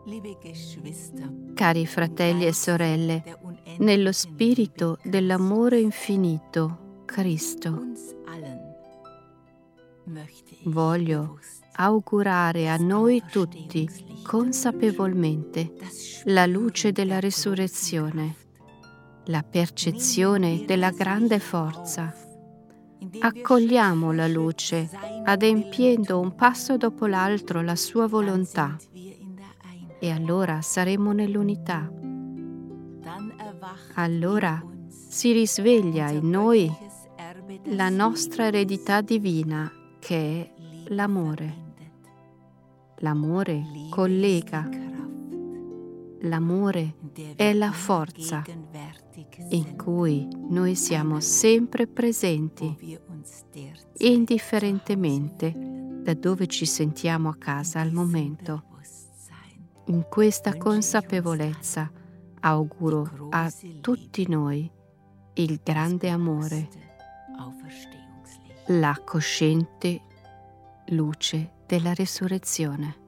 Cari fratelli e sorelle, nello spirito dell'amore infinito, Cristo, voglio augurare a noi tutti consapevolmente la luce della risurrezione, la percezione della grande forza. Accogliamo la luce, adempiendo un passo dopo l'altro la sua volontà, e allora saremo nell'unità. Allora si risveglia in noi la nostra eredità divina, che è l'amore. L'amore collega. L'amore è la forza in cui noi siamo sempre presenti, indifferentemente da dove ci sentiamo a casa al momento. In questa consapevolezza auguro a tutti noi il grande amore, la cosciente luce della risurrezione.